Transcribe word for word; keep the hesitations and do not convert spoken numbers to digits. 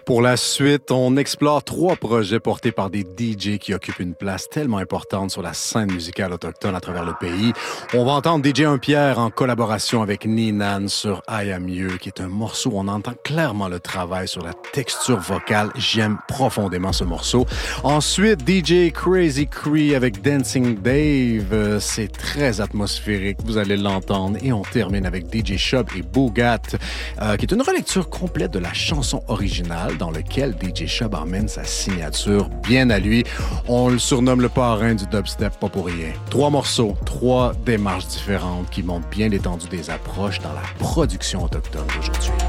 Pour la suite, on explore trois projets portés par des D J qui occupent une place tellement importante sur la scène musicale autochtone à travers le pays. On va entendre D J Un-Pierre en collaboration avec Ninan sur I Am You, qui est un morceau où on entend clairement le travail sur la texture vocale. J'aime profondément ce morceau. Ensuite, D J Crazy Cree avec Dancing Dave. C'est très atmosphérique, vous allez l'entendre. Et on termine avec D J Shub et Boogat, euh, qui est une relecture complète de la chanson originale dans laquelle D J Shub emmène sa signature bien à lui. On le surnomme le parrain du dubstep, pas pour rien. Trois morceaux, trois démarches différentes qui montrent bien l'étendue des approches dans la production autochtone d'aujourd'hui.